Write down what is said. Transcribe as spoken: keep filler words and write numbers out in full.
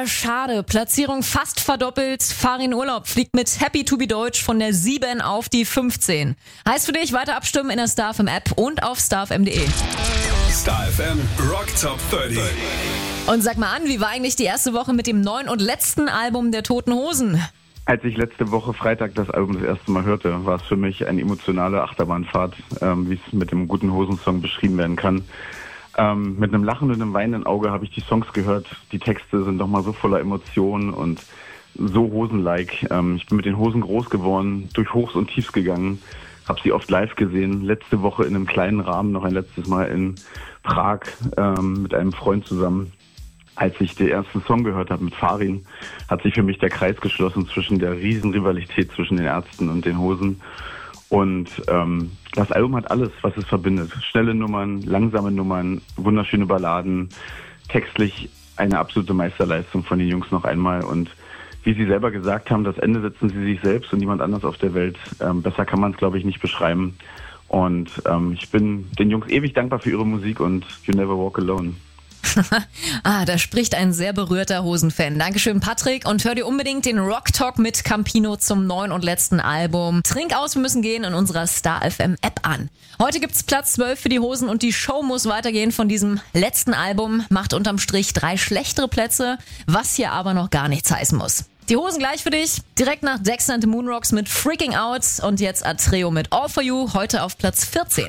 Ja, schade. Platzierung fast verdoppelt. Farin Urlaub fliegt mit Happy to be Deutsch von der sieben auf die fünfzehn. Heißt für dich, weiter abstimmen in der Star F M App und auf starfm punkt de. Star F M Rock Top dreißig. Und sag mal an, wie war eigentlich die erste Woche mit dem neuen und letzten Album der Toten Hosen? Als ich letzte Woche Freitag das Album das erste Mal hörte, war es für mich eine emotionale Achterbahnfahrt, ähm, wie es mit dem guten Hosen-Song beschrieben werden kann. Ähm, mit einem Lachen und einem weinenden Auge habe ich die Songs gehört. Die Texte sind doch mal so voller Emotionen und so Hosen-like. Ähm, ich bin mit den Hosen groß geworden, durch Hochs und Tiefs gegangen, habe sie oft live gesehen. Letzte Woche in einem kleinen Rahmen, noch ein letztes Mal in Prag ähm, mit einem Freund zusammen. Als ich den ersten Song gehört habe mit Farin, hat sich für mich der Kreis geschlossen zwischen der Riesenrivalität zwischen den Ärzten und den Hosen. Und ähm, das Album hat alles, was es verbindet. Schnelle Nummern, langsame Nummern, wunderschöne Balladen, textlich eine absolute Meisterleistung von den Jungs noch einmal. Und wie sie selber gesagt haben, das Ende setzen sie sich selbst und niemand anders auf der Welt. Ähm, besser kann man es, glaube ich, nicht beschreiben. Und ähm, ich bin den Jungs ewig dankbar für ihre Musik und You Never Walk Alone. Ah, da spricht ein sehr berührter Hosenfan. Dankeschön, Patrick. Und hör dir unbedingt den Rock Talk mit Campino zum neuen und letzten Album Trink aus, wir müssen gehen in unserer Star F M App an. Heute gibt's Platz zwölf für die Hosen und die Show muss weitergehen von diesem letzten Album. Macht unterm Strich drei schlechtere Plätze, was hier aber noch gar nichts heißen muss. Die Hosen gleich für dich. Direkt nach Dexter and the Moonrocks mit Freaking Out und jetzt Atreo mit All For You, heute auf Platz vierzehn.